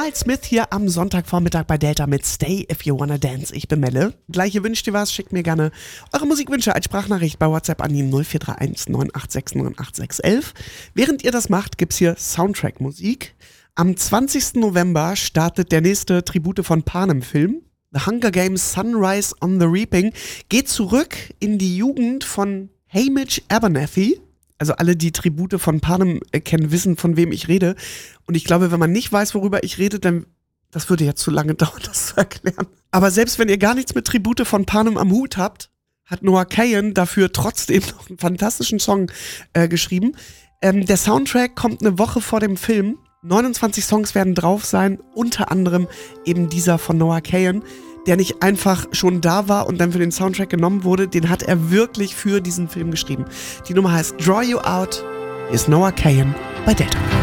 Miles Smith hier am Sonntagvormittag bei Delta mit Stay If You Wanna Dance. Ich bin Melle. Gleich ihr wünscht ihr was, schickt mir gerne eure Musikwünsche als Sprachnachricht bei WhatsApp an die 0431 986 98611. Während ihr das macht, gibt's hier Soundtrack-Musik. Am 20. November startet der nächste Tribute von Panem-Film. The Hunger Games Sunrise on the Reaping geht zurück in die Jugend von Hamish Abernathy. Also alle, die Tribute von Panem kennen, wissen, von wem ich rede. Und ich glaube, wenn man nicht weiß, worüber ich rede, dann, das würde jetzt zu lange dauern, das zu erklären. Aber selbst wenn ihr gar nichts mit Tribute von Panem am Hut habt, hat Noah Kahan dafür trotzdem noch einen fantastischen Song geschrieben. Der Soundtrack kommt eine Woche vor dem Film. 29 Songs werden drauf sein, unter anderem eben dieser von Noah Kahan, der nicht einfach schon da war und dann für den Soundtrack genommen wurde, den hat er wirklich für diesen Film geschrieben. Die Nummer heißt Draw You Out, hier ist Noah Kahan bei Delta.